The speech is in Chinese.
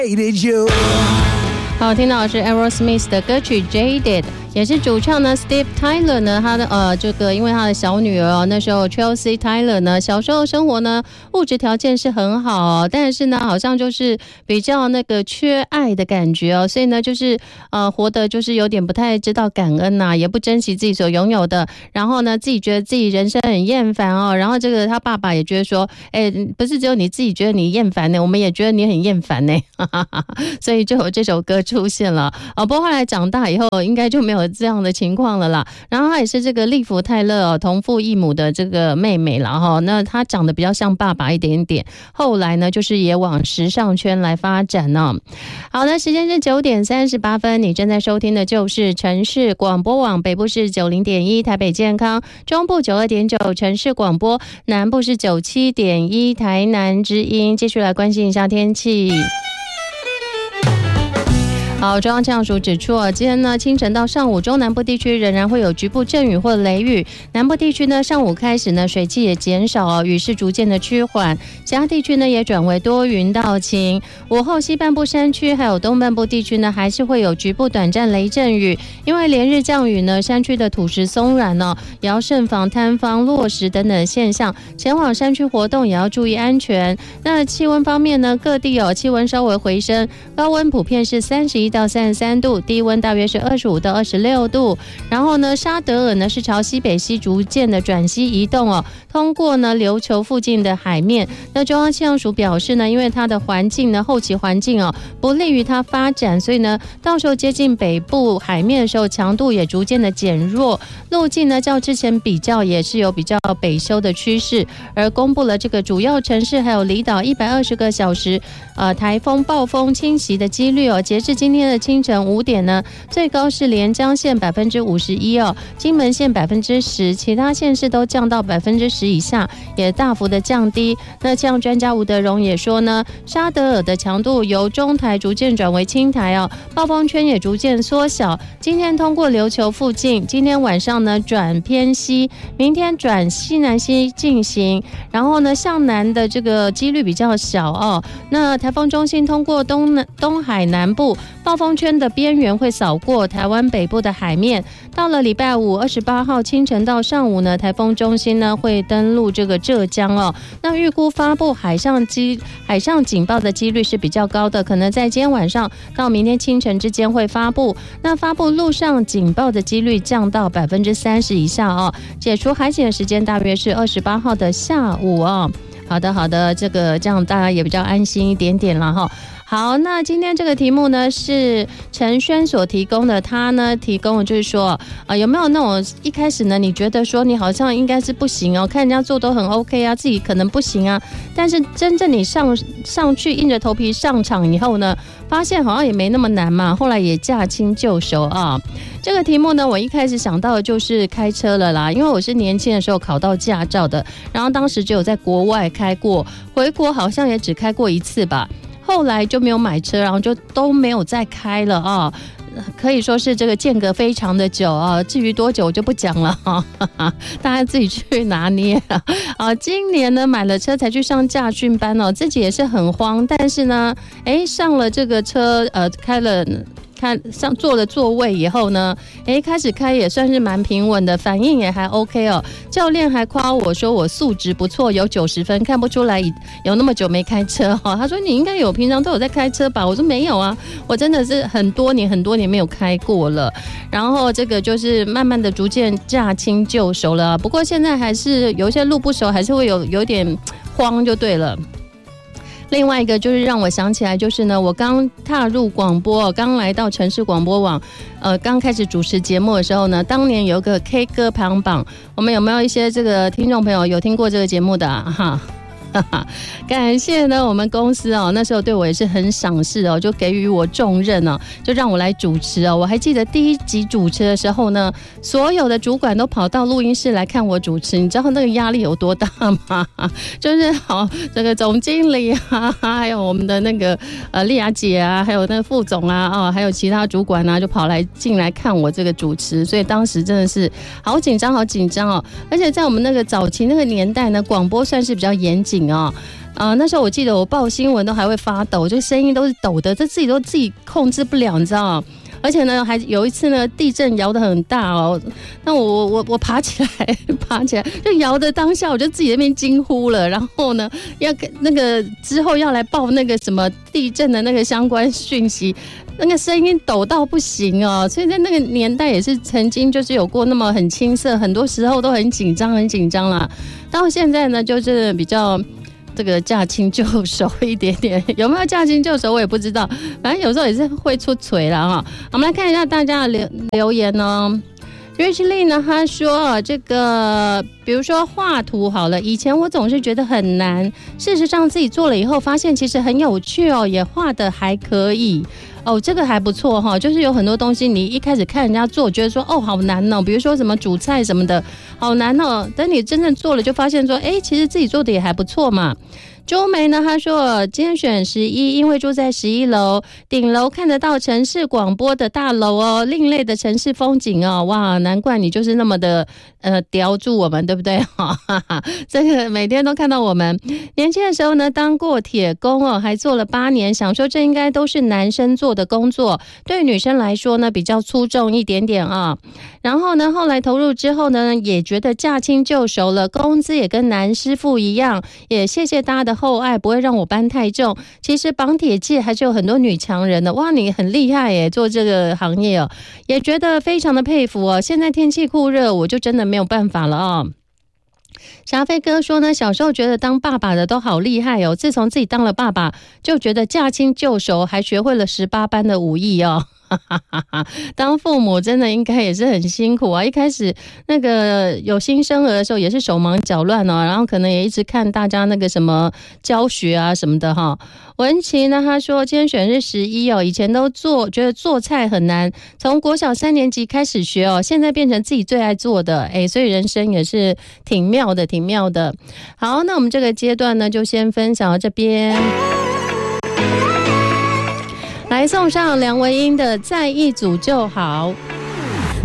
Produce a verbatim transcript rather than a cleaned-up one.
好，听到的是 Aerosmith 的歌曲 Jaded， 也是主唱呢 Steve Tyler 呢，他的呃这个因为他的小女儿哦，那时候 Chelsea Tyler 呢，小时候生活呢物质条件是很好哦，但是呢好像就是比较那个缺爱的感觉哦，所以呢就是呃活得就是有点不太知道感恩呐、啊，也不珍惜自己所拥有的，然后呢自己觉得自己人生很厌烦哦，然后这个他爸爸也觉得说，哎，不是只有你自己觉得你厌烦呢，我们也觉得你很厌烦呢，所以就有这首歌出现了哦，不过后来长大以后应该就没有这样的情况了啦。然后她也是这个利弗泰勒哦同父异母的这个妹妹啦哈，那她长得比较像爸爸一点点，后来呢就是也往时尚圈来发展呢、哦。好的，时间是九点三十八分，你正在收听的就是城市广播网，北部是九零点一台北健康，中部九二点九城市广播，南部是九七点一台南之音。继续来关心一下天气。好，中央气象署指出啊，今天呢清晨到上午，中南部地区仍然会有局部阵雨或雷雨。南部地区呢，上午开始呢，水汽也减少哦，雨势逐渐的趋缓。其他地区呢，也转为多云到晴。午后西半部山区还有东半部地区呢，还是会有局部短暂雷阵雨。因为连日降雨呢，山区的土石松软哦，也要慎防坍方、落石等等现象。前往山区活动也要注意安全。那气温方面呢，各地有气温稍微回升，高温普遍是三十一到三十三度，低温大约是二十五到二十六度。然后呢，沙德尔呢是朝西北西逐渐的转西移动哦，通过呢琉球附近的海面。那中央气象署表示呢，因为它的环境呢后期环境哦不利于它发展，所以呢到时候接近北部海面的时候，强度也逐渐的减弱，路径呢较之前比较也是有比较北修的趋势。而公布了这个主要城市还有离岛一百二十个小时呃台风暴风侵袭的几率哦，截至今天的清晨五点呢，最高是连江县百分之五十一哦，金门县百分之十，其他县市都降到百分之十以下，也大幅的降低。那气象专家吴德荣也说呢，沙德尔的强度由中台逐渐转为轻台哦，暴风圈也逐渐缩小。今天通过琉球附近，今天晚上呢转偏西，明天转西南西进行，然后呢向南的这个几率比较小哦。那台风中心通过东南东海南部，暴风圈的边缘会扫过台湾北部的海面。到了礼拜五二十八号清晨到上午呢，台风中心呢会登陆这个浙江哦。那预估发布海上机海上警报的几率是比较高的，可能在今天晚上到明天清晨之间会发布。那发布陆上警报的几率降到百分之三十以下哦。解除海警的时间大约是二十八号的下午哦。好的好的，这个这样大家也比较安心一点点了哈。好，那今天这个题目呢是陈轩所提供的，他呢提供的就是说，呃，有没有那种一开始呢，你觉得说你好像应该是不行哦，看人家做都很 OK 啊，自己可能不行啊，但是真正你上上去硬着头皮上场以后呢，发现好像也没那么难嘛，后来也驾轻就熟啊。这个题目呢，我一开始想到的就是开车了啦，因为我是年轻的时候考到驾照的，然后当时只有在国外开过，回国好像也只开过一次吧。后来就没有买车，然后就都没有再开了啊，可以说是这个间隔非常的久啊。至于多久我就不讲了哈，大家自己去拿捏啊。今年呢买了车才去上驾训班哦，自己也是很慌，但是呢，哎上了这个车呃开了。看上坐了座位以后呢，哎，开始开也算是蛮平稳的，反应也还 OK 哦。教练还夸我说我素质不错，有九十分，看不出来有那么久没开车哈、哦。他说你应该有平常都有在开车吧？我说没有啊，我真的是很多年很多年没有开过了。然后这个就是慢慢的逐渐驾轻就熟了，不过现在还是有一些路不熟，还是会有有点慌就对了。另外一个就是让我想起来，就是呢，我刚踏入广播，刚来到城市广播网，呃，刚开始主持节目的时候呢，当年有一个 K 歌排行榜，我们有没有一些这个听众朋友有听过这个节目的啊？哈。感谢呢，我们公司哦，那时候对我也是很赏识哦，就给予我重任哦，就让我来主持哦。我还记得第一集主持的时候呢，所有的主管都跑到录音室来看我主持，你知道那个压力有多大吗？就是好，这个总经理啊，还有我们的那个呃丽雅姐啊，还有那个副总啊，哦，还有其他主管啊，就跑来进来看我这个主持，所以当时真的是好紧张，好紧张哦。而且在我们那个早期那个年代呢，广播算是比较严谨。 紧哦。啊、呃，那时候我记得我报新闻都还会发抖，这声音都是抖的，这自己都自己控制不了，你知道吗？而且呢，还有一次呢，地震摇得很大哦，那我我我爬起来，爬起来就摇的当下，我就自己在那边惊呼了。然后呢，要那个之后要来报那个什么地震的那个相关讯息，那个声音抖到不行哦。所以在那个年代也是曾经就是有过那么很青涩，很多时候都很紧张，很紧张啦。到现在呢，就是比较。这个驾轻就熟一点点，有没有驾轻就熟我也不知道，反正有时候也是会出锤了哈。我们来看一下大家的留留言哦。Rich Lee 呢，他说这个，比如说画图好了，以前我总是觉得很难，事实上自己做了以后，发现其实很有趣哦，也画得还可以。哦，这个还不错哈，就是有很多东西你一开始看人家做，觉得说哦好难哦，比如说什么煮菜什么的，好难哦。等你真正做了，就发现说，哎，其实自己做的也还不错嘛。周梅呢，她说今天选十一，因为住在十一楼，顶楼看得到城市广播的大楼哦，另类的城市风景哦，哇，难怪你就是那么的呃叼住我们，对不对？哈哈哈，这个每天都看到我们。年轻的时候呢，当过铁工哦，还做了八年，想说这应该都是男生做的工作，对女生来说呢比较粗重一点点啊。然后呢，后来投入之后呢，也觉得驾轻就熟了，工资也跟男师傅一样，也谢谢大家的厚爱，不会让我搬太重。其实绑铁界还是有很多女强人的，哇，你很厉害耶，做这个行业哦，也觉得非常的佩服哦。现在天气酷热，我就真的没有办法了哦。霞飞哥说呢，小时候觉得当爸爸的都好厉害哦，自从自己当了爸爸，就觉得驾轻就熟，还学会了十八般的武艺哦。当父母真的应该也是很辛苦啊！一开始那个有新生儿的时候也是手忙脚乱哦，然后可能也一直看大家那个什么教学啊什么的哈。文琪呢，他说今天选是十一哦，以前都做觉得做菜很难，从国小三年级开始学哦，现在变成自己最爱做的，哎，所以人生也是挺妙的，挺妙的。好，那我们这个阶段呢，就先分享到这边。来送上梁文音的《在一组就好》。